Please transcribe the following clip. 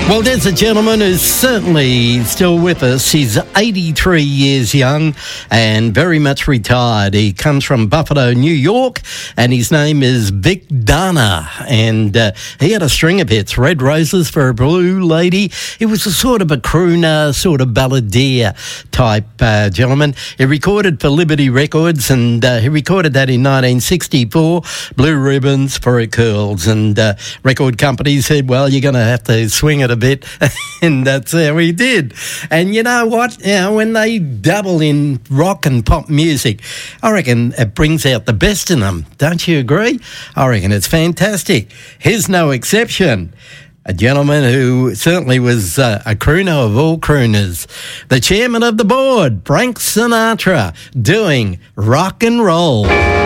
Well, there's a gentleman who's certainly still with us. He's 83 years young and very much retired. He comes from Buffalo, New York, and his name is Vic Dana. And he had a string of hits, Red Roses for a Blue Lady. He was a sort of a crooner, sort of balladeer type gentleman. He recorded for Liberty Records, and he recorded that in 1964, Blue Ribbons for Her Curls. And record company said, well, you're going to have to swing it a bit, and that's how he did. And you know what? You know, when they dabble in rock and pop music, I reckon it brings out the best in them. Don't you agree? I reckon it's fantastic. Here's no exception. A gentleman who certainly was a crooner of all crooners. The chairman of the board, Frank Sinatra, doing rock and roll.